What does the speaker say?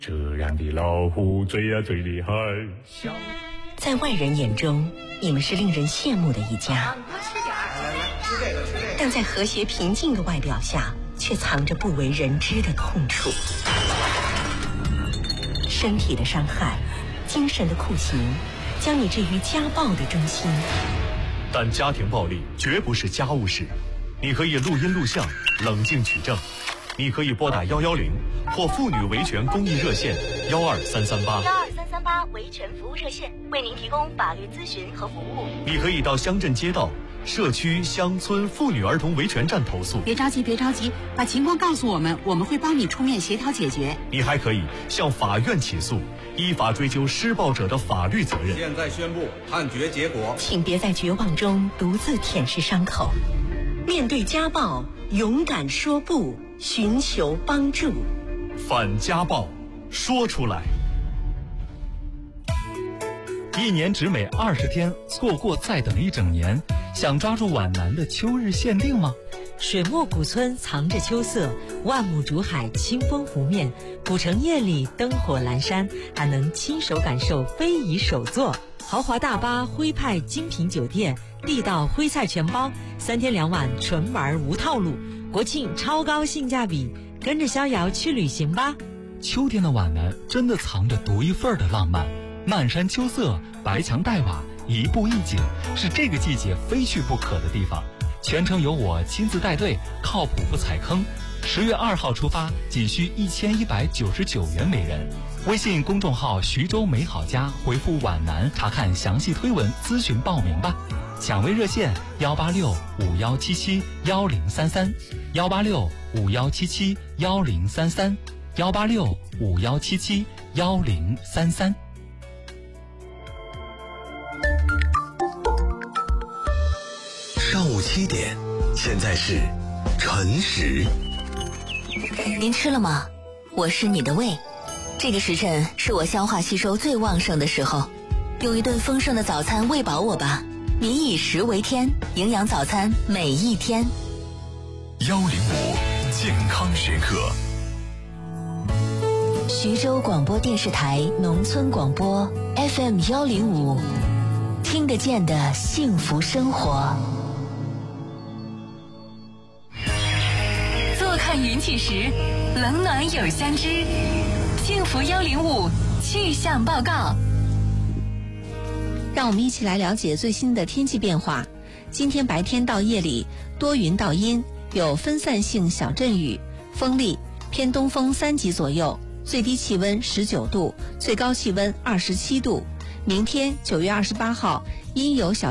这样的老虎最最厉害。 在外人眼中，你们是令人羡慕的一家， 吃这个。 但在和谐平静的外表下，却藏着不为人知的痛处。身体的伤害，精神的酷刑，将你置于家暴的中心。 但家庭暴力绝不是家务事，你可以录音录像，冷静取证。你可以拨打110或妇女维权公益热线12338 维权服务热线，为您提供法律咨询和服务。 你可以到乡镇街道、社区、乡村妇女儿童维权站投诉。 别着急，把情况告诉我们，我们会帮你出面协调解决。 你还可以向法院起诉，依法追究施暴者的法律责任。 现在宣布判决结果， 请别在绝望中独自舔舐伤口，面对家暴，勇敢说不，寻求帮助。 反家暴，说出来。 一年只美20天，错过再等一整年。想抓住皖南的秋日限定吗？ 水墨古村藏着秋色，万亩竹海清风湖面，古城夜里灯火阑珊，还能亲手感受非遗手作。豪华大巴徽派精品酒店，地道徽菜全包，3天2晚纯玩无套路，国庆超高性价比，跟着逍遥去旅行吧。 秋天的皖南真的藏着独一份的浪漫，漫山秋色，白墙黛瓦，一步一景，是这个季节非去不可的地方。全程由我亲自带队，靠谱不踩坑。10月2号出发，仅需1199元每人。微信公众号徐州美好家回复皖南查看详细推文咨询报名吧。抢位热线18651771033 18651771033 18651771033。 上午7点，现在是晨时。 您吃了吗？我是你的胃。这个时辰是我消化吸收最旺盛的时候，用一顿丰盛的早餐喂饱我吧。民以食为天，营养早餐每一天。 105健康时刻。 徐州广播电视台农村广播 FM 105，听得见的幸福生活。 坐看云起时，冷暖有相知。幸福105气象报告。 让我们一起来了解最新的天气变化。今天白天到夜里多云到阴，有分散性小阵雨，风力偏东风3级左右，最低气温19度，最高气温27度。明天9月28号阴有小